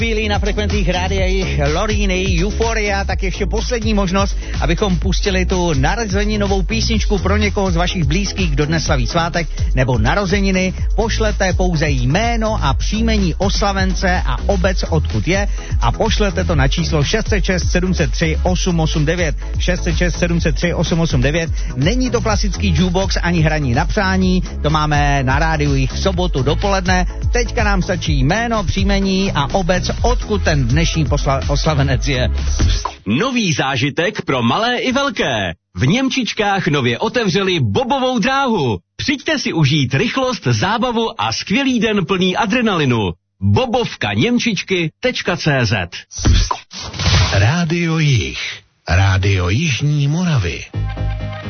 Chvíli na frekvencích rádia Loreen, Euphoria, tak ještě poslední možnost, abychom pustili tu narozeninovou písničku pro někoho z vašich blízkých, kdo dnes slaví svátek nebo narozeniny. Pošlete pouze jméno a příjmení oslavence a obec, odkud je, a pošlete to na číslo 606 703 889. 606 703 889. Není to klasický jukebox ani hraní na přání, to máme na rádiu jich v sobotu dopoledne. Teďka nám stačí jméno, příjmení a obec, odkud ten dnešní oslavenec je. Nový zážitek pro malé i velké. V Němčičkách nově otevřeli bobovou dráhu. Přijďte si užít rychlost, zábavu a skvělý den plný adrenalinu. bobovkaněmčičky.cz. Rádio Jih. Rádio Jižní Moravy.